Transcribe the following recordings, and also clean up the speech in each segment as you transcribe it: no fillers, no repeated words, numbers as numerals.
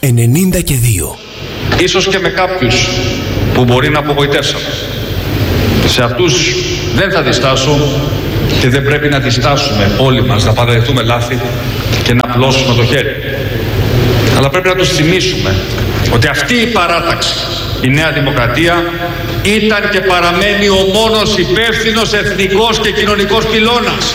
92. Ίσως και με κάποιους που μπορεί να απογοητεύσαμε. Σε αυτούς δεν θα διστάσω και δεν πρέπει να διστάσουμε όλοι μας να παραδεχτούμε λάθη και να απλώσουμε το χέρι. Αλλά πρέπει να τους θυμίσουμε ότι αυτή η παράταξη, η Νέα Δημοκρατία, ήταν και παραμένει ο μόνος υπεύθυνος εθνικός και κοινωνικός πυλώνας.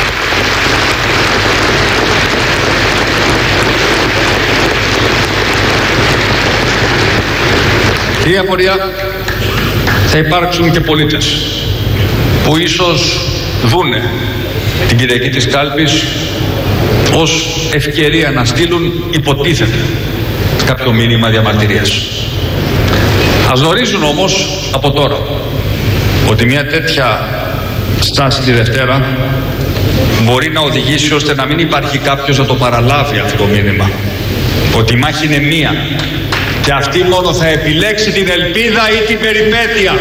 Κυρία Πορεία, θα υπάρξουν και πολίτες που ίσως δούνε την Κυριακή της Κάλπης ως ευκαιρία να στείλουν υποτίθεται κάποιο μήνυμα διαμαρτυρίας. Ας γνωρίζουν όμως από τώρα ότι μια τέτοια στάση τη Δευτέρα μπορεί να οδηγήσει ώστε να μην υπάρχει κάποιος να το παραλάβει αυτό το μήνυμα. Ότι η μάχη είναι μία και αυτή μόνο θα επιλέξει την ελπίδα ή την περιπέτεια.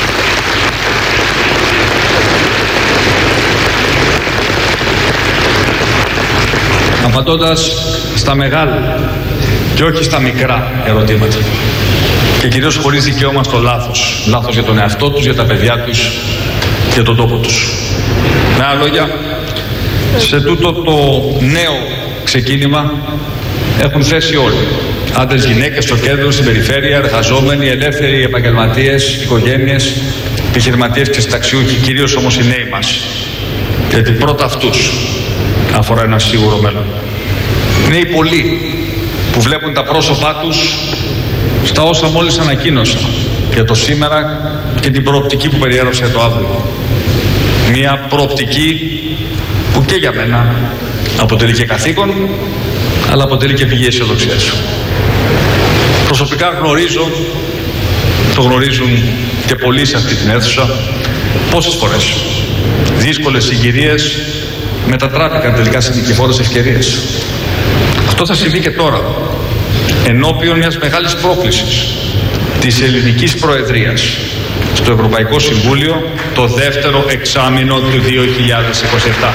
Απαντώντας στα μεγάλα και όχι στα μικρά ερωτήματα και κυρίως χωρίς δικαίωμα στο λάθος. Λάθος για τον εαυτό τους, για τα παιδιά τους, για τον τόπο τους. Με άλλα λόγια, σε τούτο το νέο ξεκίνημα έχουν θέσει όλοι. Άντρες, γυναίκες, στο κέντρο, στην περιφέρεια, εργαζόμενοι, ελεύθεροι, επαγγελματίες, οικογένειες, επιχειρηματίες και συνταξιούχοι, κυρίως όμως οι νέοι μας. Γιατί πρώτα αυτούς αφορά ένα σίγουρο μέλλον. Νέοι πολλοί που βλέπουν τα πρόσωπά τους στα όσα μόλις ανακοίνωσα για το σήμερα και την προοπτική που περιέγραψε το αύριο. Μια προοπτική που και για μένα αποτελεί και καθήκον, αλλά αποτελεί και πηγή αισιοδοξίας. Προσωπικά γνωρίζω, το γνωρίζουν και πολλοί σε αυτή την αίθουσα, πόσες φορές δύσκολες συγκυρίες μετατράπηκαν τελικά σε νικηφόρες ευκαιρίες. Αυτό θα συμβεί και τώρα, ενώπιον μιας μεγάλης πρόκλησης της ελληνικής προεδρίας στο Ευρωπαϊκό Συμβούλιο το δεύτερο εξάμηνο του 2027.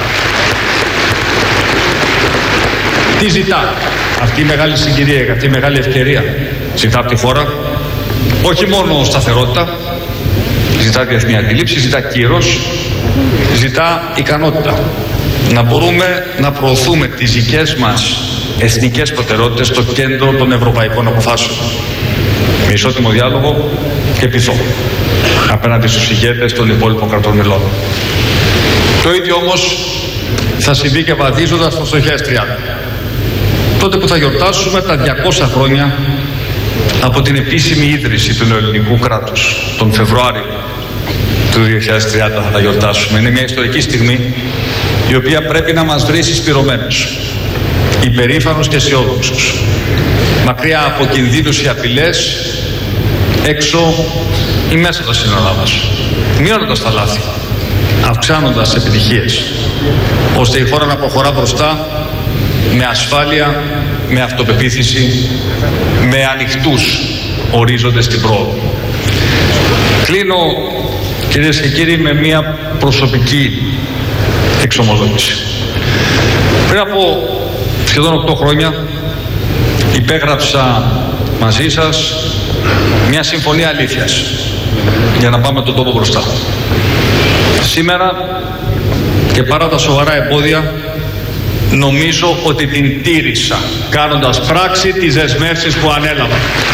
Τι ζητά αυτή η μεγάλη συγκυρία, αυτή η μεγάλη ευκαιρία? Ζητά από τη χώρα όχι μόνο σταθερότητα, ζητά διεθνή αντίληψη, ζητά κύρος, ζητά ικανότητα. Να μπορούμε να προωθούμε τις δικές μας εθνικές προτεραιότητες στο κέντρο των ευρωπαϊκών αποφάσεων. Με ισότιμο διάλογο και πειθό απέναντι στους ηγέτες των υπόλοιπων κρατών μελών. Το ίδιο όμως θα συμβεί και βαδίζοντας στο 2030. Τότε που θα γιορτάσουμε τα 200 χρόνια από την επίσημη ίδρυση του ελληνικού κράτους, τον Φεβρουάριο του 2030 θα τα γιορτάσουμε. Είναι μια ιστορική στιγμή η οποία πρέπει να μας βρει συσπηρωμένους, υπερήφανους και αισιόδοξους, μακριά από κινδύνους ή απειλές, έξω ή μέσα από τα σύνορά μας, μειώνοντας τα λάθη, αυξάνοντας επιτυχίες, ώστε η χώρα να προχωρά μπροστά με ασφάλεια, με αυτοπεποίθηση, με ανοιχτούς ορίζοντες στην πρόοδο. Κλείνω, κυρίες και κύριοι, με μια προσωπική εξομολόγηση. Πριν από σχεδόν 8 χρόνια υπέγραψα μαζί σας μια συμφωνία αλήθειας για να πάμε τον τόπο μπροστά. Σήμερα και παρά τα σοβαρά εμπόδια νομίζω ότι την τήρησα κάνοντας πράξη τις δεσμεύσεις που ανέλαβα.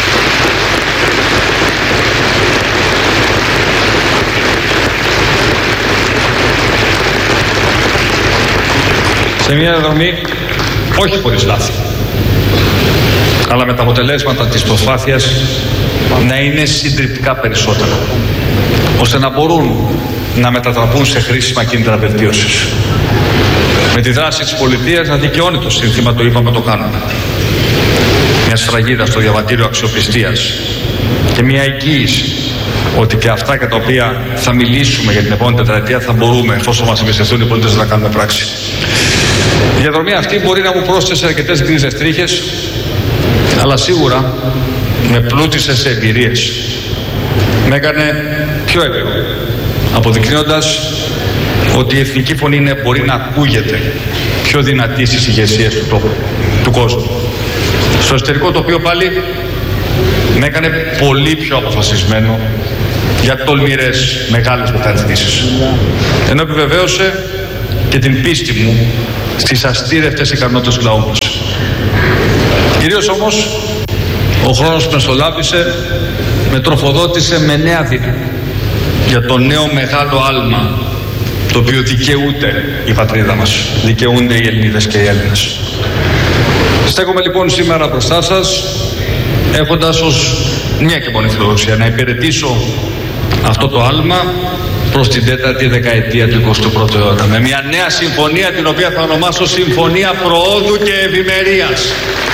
Σε μια δρομή όχι χωρίς λάθη, αλλά με τα αποτελέσματα της προσπάθειας να είναι συντριπτικά περισσότερα, ώστε να μπορούν να μετατραπούν σε χρήσιμα κίνητρα βελτίωσης. Με τη δράση της πολιτείας να δικαιώνει το σύνθημα, το είπαμε, το κάνουμε. Μια σφραγίδα στο διαβατήριο αξιοπιστίας και μια εγγύηση ότι και αυτά για τα οποία θα μιλήσουμε για την επόμενη τετραετία θα μπορούμε, εφόσον μας εμπιστευτούν οι πολίτες, να κάνουμε πράξη. Η διαδρομή αυτή μπορεί να μου πρόσθεσε αρκετές γκρίζες τρίχες, αλλά σίγουρα με πλούτησε σε εμπειρίες. Με έκανε πιο έντονο, αποδεικνύοντας ότι η εθνική φωνή μπορεί να ακούγεται πιο δυνατή στις ηγεσίες του κόσμου. Στο εσωτερικό, το οποίο πάλι με έκανε πολύ πιο αποφασισμένο για τολμηρές μεγάλες μεταρρυθμίσεις. Ενώ επιβεβαίωσε και την πίστη μου στις αστήρευτες ικανότητες του λαού μας. Κυρίως όμως, ο χρόνος που με στολάβησε με τροφοδότησε με νέα δύναμη για το νέο μεγάλο άλμα το οποίο δικαιούται η πατρίδα μας, δικαιούνται οι Ελληνίδες και οι Έλληνες. Στέκομαι λοιπόν σήμερα μπροστά σας έχοντας ως μια και μόνη φιλοδοξία να υπηρετήσω αυτό το άλμα προς την 4η δεκαετία του 21ου αιώνα με μια νέα συμφωνία την οποία θα ονομάσω Συμφωνία Προόδου και Ευημερίας.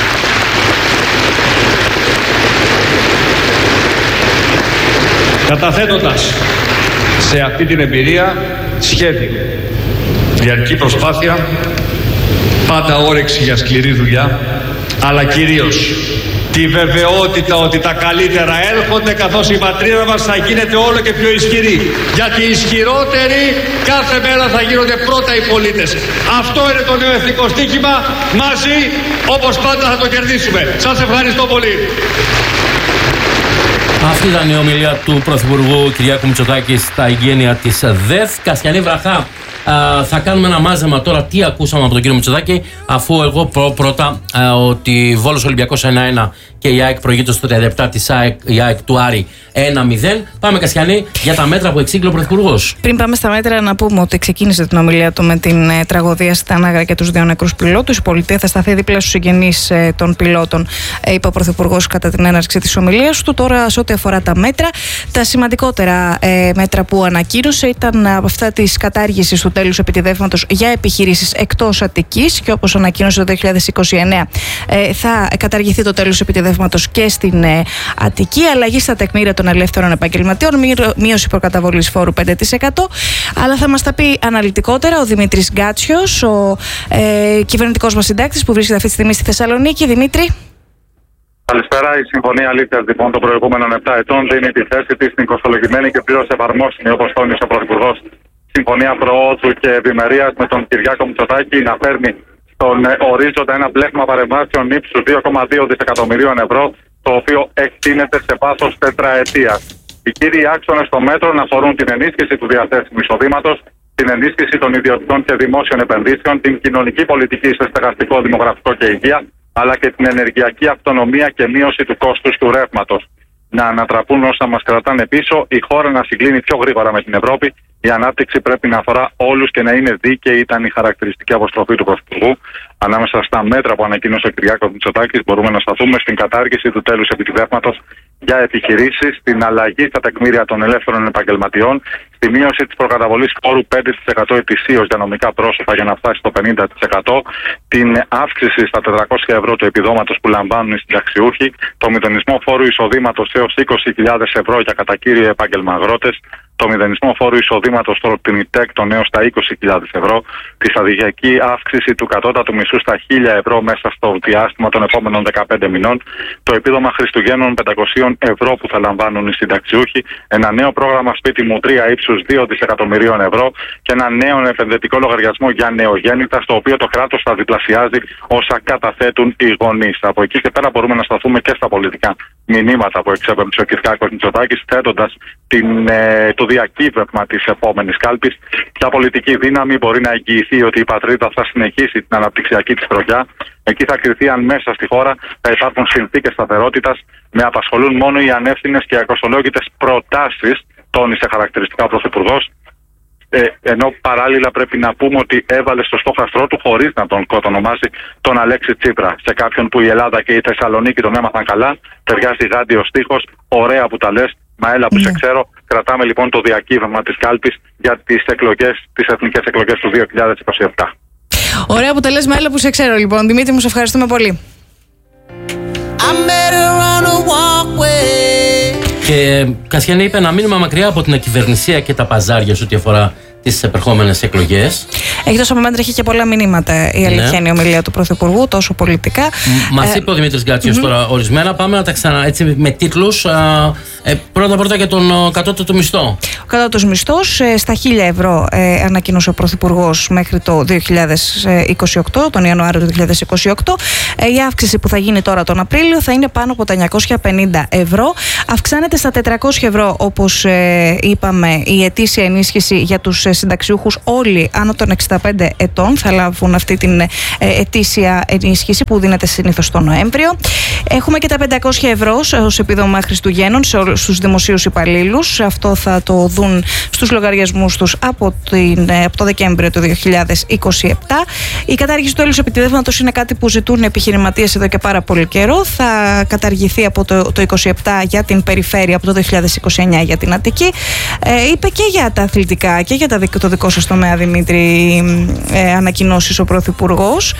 Καταθέτοντας σε αυτή την εμπειρία σχέδιο, διαρκή προσπάθεια, πάντα όρεξη για σκληρή δουλειά, αλλά κυρίως τη βεβαιότητα ότι τα καλύτερα έρχονται, καθώς η πατρίδα μας θα γίνεται όλο και πιο ισχυρή. Γιατί οι ισχυρότεροι κάθε μέρα θα γίνονται πρώτα οι πολίτες. Αυτό είναι το νέο εθνικό στοίχημα. Μαζί, όπως πάντα, θα το κερδίσουμε. Σας ευχαριστώ πολύ. Αυτή ήταν η ομιλία του Πρωθυπουργού Κυριάκου Μητσοτάκη στα εγγένεια της ΔΕΘ. Καστιανή Βραχά, θα κάνουμε ένα μάζεμα τώρα τι ακούσαμε από τον κύριο Μητσοτάκη, αφού εγώ πω πρώτα ότι Βόλος Ολυμπιακός 1-1 και η ΑΕΚ προηγείται στο 37 της ΑΕΚ του Άρη 1-0. Πάμε, Καστιανή, για τα μέτρα που εξήγηλε ο Πρωθυπουργός. Πριν πάμε στα μέτρα, να πούμε ότι ξεκίνησε την ομιλία του με την τραγωδία στα Τανάγρα και τους 2 νεκρούς πιλότους. Η πολιτεία θα σταθεί δίπλα στους συγγενείς των πιλότων, είπε ο Πρωθυπουργός κατά την έναρξη της ομιλίας του. Τώρα, σε ό,τι αφορά τα μέτρα, τα σημαντικότερα μέτρα που ανακοίνωσε ήταν από αυτά της κατάργησης του τέλους επιτιδεύματος για επιχειρήσεις εκτός Αττικής, και όπως ανακοίνωσε το 2029 θα καταργηθεί το τέλος επιτιδεύματος και στην Αττική, αλλαγή στα τεκμήρια των ελεύθερων επαγγελματιών, μείωση προκαταβολής φόρου 5%. Αλλά θα μας τα πει αναλυτικότερα ο Δημήτρης Γκάτσιος, ο κυβερνητικός μας συντάκτης που βρίσκεται αυτή τη στιγμή στη Θεσσαλονίκη. Δημήτρη. Καλησπέρα. Η Συμφωνία Αλήθειας λοιπόν των προηγούμενων 7 ετών δίνει τη θέση της στην κοστολογημένη και πλήρως εφαρμόσιμη, όπως τόνισε ο Πρωθυπουργός, Συμφωνία Προόδου και Ευημερίας με τον Κυριάκο Μητσοτάκη να φέρνει στον ορίζοντα ένα πλέγμα παρεμβάσεων ύψους 2,2 δισεκατομμυρίων ευρώ, το οποίο εκτείνεται σε βάθος τετραετίας. Οι κύριοι άξονες των μέτρων αφορούν την ενίσχυση του διαθέσιμου εισοδήματος, την ενίσχυση των ιδιωτικών και δημόσιων επενδύσεων, την κοινωνική πολιτική σε στεγαστικό, δημογραφικό και υγεία, αλλά και την ενεργειακή αυτονομία και μείωση του κόστους του ρεύματος. Να ανατραπούν όσα μας κρατάνε πίσω, η χώρα να συγκλίνει πιο γρήγορα με την Ευρώπη, η ανάπτυξη πρέπει να αφορά όλους και να είναι δίκαιη, ήταν η χαρακτηριστική αποστροφή του Πρωθυπουργού. Ανάμεσα στα μέτρα που ανακοίνωσε ο Κυριάκος Μητσοτάκης, μπορούμε να σταθούμε στην κατάργηση του τέλους επιτιδεύματος για επιχειρήσεις, στην αλλαγή στα τεκμήρια των ελεύθερων επαγγελματιών, στη μείωση της προκαταβολής φόρου 5% ετησίως για νομικά πρόσωπα για να φτάσει στο 50%, την αύξηση στα 400 ευρώ του επιδόματος που λαμβάνουν οι συνταξιούχοι, το μηδενισμό φόρου εισοδήματος έως 20.000 ευρώ για κατά κύριο επάγγελμα αγρότες, το μηδενισμό φόρου εισοδήματος στο κτηνιτέκ των έως τα 20.000 ευρώ, τη σταδιακή αύξηση του κατώτατου μισθού στα 1.000 ευρώ μέσα στο διάστημα των επόμενων 15 μηνών, το επίδομα Χριστουγέννων 500 ευρώ που θα λαμβάνουν οι συνταξιούχοι, ένα νέο πρόγραμμα σπίτι μου 3 ύψους 2 δισεκατομμυρίων ευρώ και ένα νέο επενδυτικό λογαριασμό για νεογέννητα, στο οποίο το κράτος θα διπλασιάζει όσα καταθέτουν οι γονείς. Από εκεί και πέρα μπορούμε να σταθούμε και στα πολιτικά μηνύματα που εξέπεμψε ο Κυριάκος Μητσοτάκης, θέτοντας το διακύβευμα της επόμενης κάλπης. Ποια πολιτική δύναμη μπορεί να εγγυηθεί ότι η πατρίδα θα συνεχίσει την αναπτυξιακή της τροχιά? Εκεί θα κριθεί αν μέσα στη χώρα θα υπάρχουν συνθήκες σταθερότητας. Με απασχολούν μόνο οι ανεύθυνες και ακοστολόγητες προτάσεις, τόνισε χαρακτηριστικά ο Πρωθυπουργός. Ενώ παράλληλα πρέπει να πούμε ότι έβαλε στο στόχαστρό του, χωρίς να τον κοτονομάσει, τον Αλέξη Τσίπρα. Σε κάποιον που η Ελλάδα και η Θεσσαλονίκη τον έμαθαν καλά, ταιριάζει γάντιο στίχος, ωραία που τα λες, μα έλα που σε ξέρω. Κρατάμε λοιπόν το διακύβευμα της κάλπης για τις εθνικές εκλογές του 2027. Ωραία που τα λες, μα έλα που σε ξέρω λοιπόν. Δημήτρη μου, σε ευχαριστούμε πολύ. Και Κασιανή είπε να μείνουμε μακριά από την ακυβερνησία και τα παζάρια σε ό,τι αφορά τις επερχόμενες εκλογές. Έχει τόσο μέτρα, έχει και πολλά μηνύματα η αλήθεια είναι η ομιλία του Πρωθυπουργού, τόσο πολιτικά. Μας είπε ο Δημήτρης Γκάτσιος τώρα ορισμένα. Πάμε να τα ξανά έτσι με τίτλους. Πρώτα για τον κατώτατο μισθό. Ο κατώτατος μισθός στα 1.000 ευρώ ανακοίνωσε ο Πρωθυπουργός μέχρι το 2028, τον Ιανουάριο του 2028. Η αύξηση που θα γίνει τώρα τον Απρίλιο θα είναι πάνω από τα 950 ευρώ. Αυξάνεται στα 400 ευρώ, όπως είπαμε, η ετήσια ενίσχυση για τους συνταξιούχους. Όλοι άνω των 65 ετών θα λάβουν αυτή την ετήσια ενίσχυση που δίνεται συνήθως τον Νοέμβριο. Έχουμε και τα 500 ευρώ ως επίδομα Χριστουγέννων στους δημοσίους υπαλλήλους. Αυτό θα το δουν στους λογαριασμούς τους από το Δεκέμβριο του 2027. Η κατάργηση του έλεους επιτιδεύματος είναι κάτι που ζητούν επιχειρηματίες εδώ και πάρα πολύ καιρό. Θα καταργηθεί από το 2027 για την περιφέρεια, από το 2029 για την Αττική. Είπε και για τα αθλητικά και για το δικό σας τομέα, Δημήτρη, ανακοινώσεις ο Πρωθυπουργός.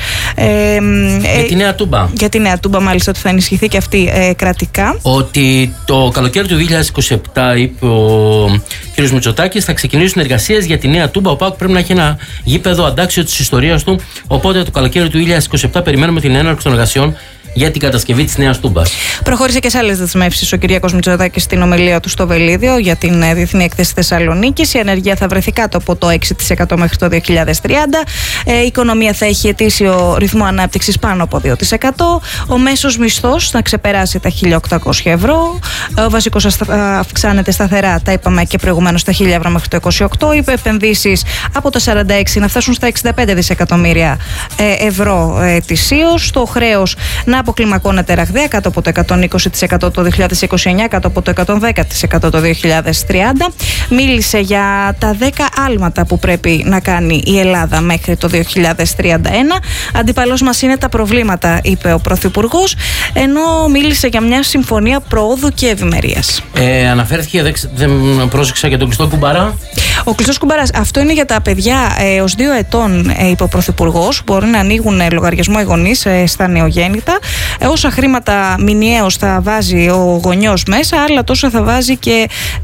Για τη Νέα Τούμπα. Για τη Νέα Τούμπα, μάλιστα, ότι θα ενισχυθεί και αυτή κρατικά. Ότι το καλοκαίρι του 2027, είπε ο κ. Μητσοτάκης, θα ξεκινήσουν εργασίες για τη Νέα Τούμπα. Ο ΠΑΟΚ πρέπει να έχει ένα γήπεδο αντάξιο της ιστορίας του. Οπότε το καλοκαίρι του 2027 περιμένουμε την έναρξη των εργασιών για την κατασκευή της Νέας Τούμπας. Προχώρησε και σε άλλες δεσμεύσεις ο Κυριάκος Μητσοτάκης στην ομιλία του στο Βελίδιο για την Διεθνή Έκθεση Θεσσαλονίκης. Η ανεργία θα βρεθεί κάτω από το 6% μέχρι το 2030. Η οικονομία θα έχει ετήσιο ρυθμό ανάπτυξης πάνω από 2%. Ο μέσος μισθός θα ξεπεράσει τα 1.800 ευρώ. Ο βασικός αυξάνεται σταθερά, τα είπαμε και προηγουμένως, στα 1.000 ευρώ μέχρι το 28. Οι επενδύσεις από τα 46 να φτάσουν στα 65 δισεκατομμύρια ευρώ ετησίως. Το χρέος να αποκλιμακώνεται ραγδαία, κάτω από το 120% το 2029, κάτω από το 110% το 2030. Μίλησε για τα 10 άλματα που πρέπει να κάνει η Ελλάδα μέχρι το 2031. Αντίπαλος μας είναι τα προβλήματα, είπε ο Πρωθυπουργός, ενώ μίλησε για μια συμφωνία προόδου και ευημερίας. Αναφέρθηκε, δεν πρόσεξα, για τον κλειστό κουμπαρά. Ο κλειστός κουμπαράς, αυτό είναι για τα παιδιά έως 2 ετών, είπε ο Πρωθυπουργός. Μπορούν να ανοίγουν λογαριασμό οι γονείς στα νεογέννητα. Όσα χρήματα μηνιαίως θα βάζει ο γονιός μέσα, άλλα τόσο θα βάζει και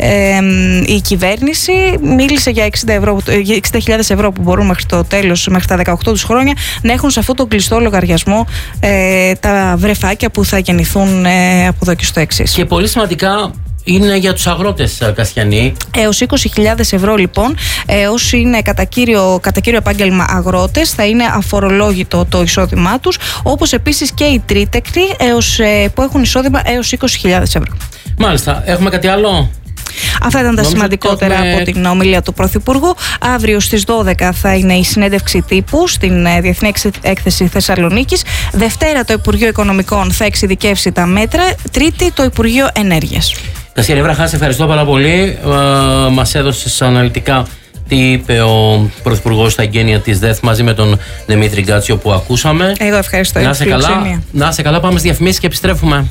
η κυβέρνηση. Μίλησε για 60.000 ευρώ που μπορούν μέχρι το τέλος, μέχρι τα 18 τους χρόνια, να έχουν σε αυτό το κλειστό λογαριασμό τα βρεφάκια που θα γεννηθούν από εδώ και στο εξής. Και πολύ σημαντικά είναι για τους αγρότες, Κασιανή. Έως 20.000 ευρώ λοιπόν, όσοι είναι κατά κύριο επάγγελμα αγρότες, θα είναι αφορολόγητο το εισόδημά τους, όπως επίσης και οι τρίτεκνοι που έχουν εισόδημα έως 20.000 ευρώ. Μάλιστα. Έχουμε κάτι άλλο? Αυτά ήταν τα σημαντικότερα από την ομιλία του Πρωθυπουργού. Αύριο στις 12 θα είναι η συνέντευξη τύπου στην Διεθνή Έκθεση Θεσσαλονίκης. Δευτέρα το Υπουργείο Οικονομικών θα εξειδικεύσει τα μέτρα. Τρίτη το Υπουργείο Ενέργειας. Κασιανή Βραχά, σε ευχαριστώ πάρα πολύ. Μας έδωσες αναλυτικά τι είπε ο Πρωθυπουργός στα εγγένεια της ΔΕΘ μαζί με τον Δημήτρη Γκάτσιο που ακούσαμε. Εγώ ευχαριστώ. Να είσαι καλά, πάμε στις διαφημίσεις και επιστρέφουμε.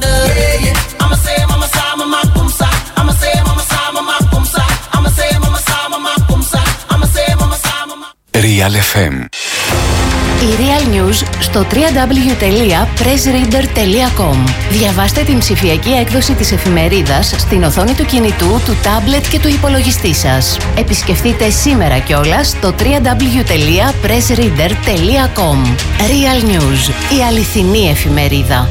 Real FM. Η Real News στο www.pressreader.com. Διαβάστε την ψηφιακή έκδοση της εφημερίδας στην οθόνη του κινητού, του τάμπλετ και του υπολογιστή σας. Επισκεφτείτε σήμερα κιόλας το www.pressreader.com. Real News, η αληθινή εφημερίδα.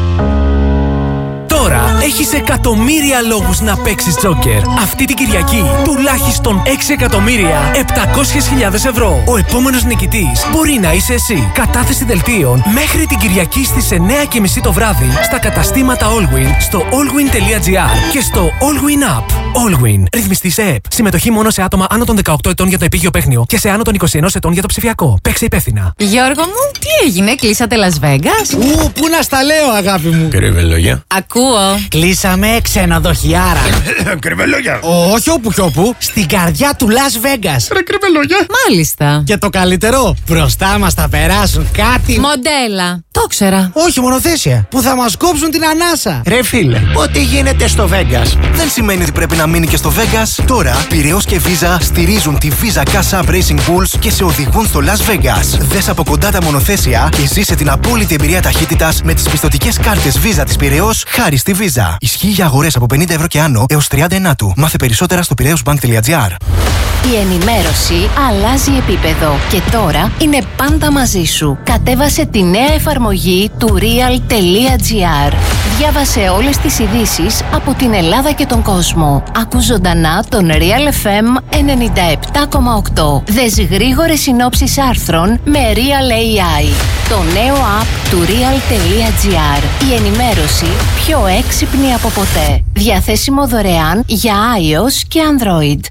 Τώρα έχεις εκατομμύρια λόγους να παίξεις τζόκερ. Αυτή την Κυριακή τουλάχιστον 6.700.000 ευρώ. Ο επόμενος νικητής μπορεί να είσαι εσύ. Κατάθεση δελτίων μέχρι την Κυριακή στις 9:30 το βράδυ στα καταστήματα Allwin, στο allwin.gr και στο Allwin App. Allwin. Ρυθμιστής ΕΕΠ. Συμμετοχή μόνο σε άτομα άνω των 18 ετών για το επίγειο παίχνιο και σε άνω των 21 ετών για το ψηφιακό. Παίξε υπεύθυνα. Γιώργο μου, τι έγινε, κλείσατε Las Vegas? Πού να στα λέω, αγάπη μου. Κρυβελόγια. Ακούω. Κλείσαμε ξενοδοχιάρα. Κρυβελόγια. Όχι όπου κι όπου, στην καρδιά του Las Vegas. Ρε κρυβελόγια. Μάλιστα. Και το καλύτερο, μπροστά μας θα περάσουν κάτι. Μοντέλα. Το ξέρα. Όχι, μονοθέσια. Που θα μας κόψουν την ανάσα. Ρε φίλε, ό,τι γίνεται στο Vegas δεν σημαίνει ότι πρέπει να μείνει και στο Vegas. Τώρα, Πειραιώς και Visa στηρίζουν τη Visa Cash App Racing Bulls και σε οδηγούν στο Las Vegas. Δες από κοντά τα μονοθέσια και ζήσε την απόλυτη εμπειρία ταχύτητας με τις πιστωτικές κάρτες Visa της Πειραιώς χάρη στη Visa. Visa. Ισχύει για αγορές από 50 ευρώ και άνω έως 30 Ενάτου. Μάθε περισσότερα στο piraeusbank.gr. Η ενημέρωση αλλάζει επίπεδο και τώρα είναι πάντα μαζί σου. Κατέβασε τη νέα εφαρμογή του real.gr. Διάβασε όλες τις ειδήσεις από την Ελλάδα και τον κόσμο. Ακού ζωντανά τον Real FM 97,8. Δες γρήγορες συνόψεις άρθρων με Real AI. Το νέο app του real.gr. Η ενημέρωση πιο έξυπνη από ποτέ. Διαθέσιμο δωρεάν για iOS και Android.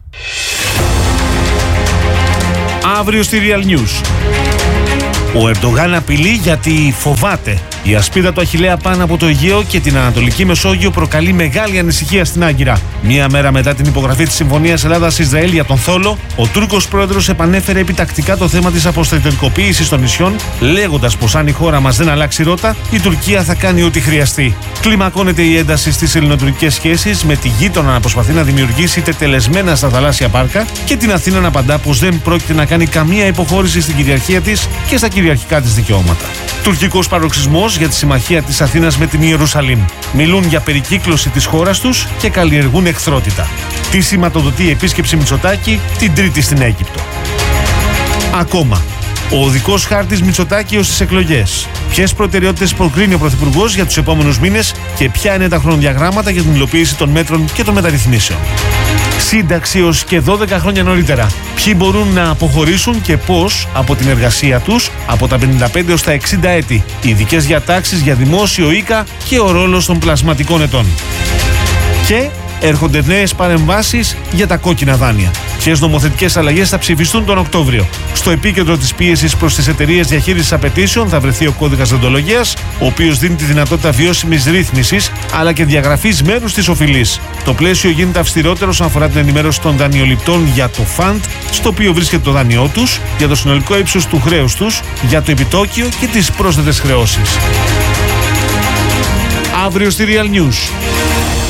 Αύριο στη Real News. Ο Ερντογάν απειλεί γιατί φοβάται. Η ασπίδα του Αχιλλέα πάνω από το Αιγαίο και την Ανατολική Μεσόγειο προκαλεί μεγάλη ανησυχία στην Άγκυρα. Μία μέρα μετά την υπογραφή της Συμφωνίας Ελλάδας-Ισραήλ για τον Θόλο, ο Τούρκος πρόεδρος επανέφερε επιτακτικά το θέμα της αποστρατιωτικοποίησης των νησιών, λέγοντας πως αν η χώρα μας δεν αλλάξει ρότα, η Τουρκία θα κάνει ό,τι χρειαστεί. Κλιμακώνεται η ένταση στις ελληνοτουρκικές σχέσεις, με τη γείτονα να προσπαθεί να δημιουργήσει τετελεσμένα στα θαλάσσια πάρκα και την Αθήνα να απαντά πως δεν πρόκειται να κάνει καμία υποχώρηση στην κυριαρχία της και στα κυριαρχικά της δικαιώματα. Τουρκικός παροξισμός για τη συμμαχία της Αθήνας με την Ιερουσαλήμ. Μιλούν για περικύκλωση της χώρας τους και καλλιεργούν εχθρότητα. Τι σηματοδοτεί η επίσκεψη Μητσοτάκη την Τρίτη στην Αίγυπτο. Ακόμα. Ο οδικός χάρτης Μητσοτάκη ως τις εκλογές. Ποιες προτεραιότητες προκρίνει ο Πρωθυπουργός για τους επόμενους μήνες και ποια είναι τα χρονοδιαγράμματα για την υλοποίηση των μέτρων και των μεταρρυθμίσεων. Σύνταξη ως και 12 χρόνια νωρίτερα. Ποιοι μπορούν να αποχωρήσουν και πώς από την εργασία τους από τα 55 έως τα 60 έτη. Ειδικές διατάξεις για δημόσιο οίκα και ο ρόλος των πλασματικών ετών. Και έρχονται νέες παρεμβάσεις για τα κόκκινα δάνεια. Ποιες νομοθετικές αλλαγές θα ψηφιστούν τον Οκτώβριο. Στο επίκεντρο της πίεσης προς τις εταιρείες διαχείρισης απαιτήσεων θα βρεθεί ο κώδικας δεοντολογίας, ο οποίος δίνει τη δυνατότητα βιώσιμης ρύθμισης αλλά και διαγραφής μέρους της οφειλής. Το πλαίσιο γίνεται αυστηρότερο όσον αφορά την ενημέρωση των δανειοληπτών για το φαντ στο οποίο βρίσκεται το δάνειό τους, για το συνολικό ύψος του χρέους τους, για το επιτόκιο και τις πρόσθετες χρεώσεις. Αύριο στη Real News.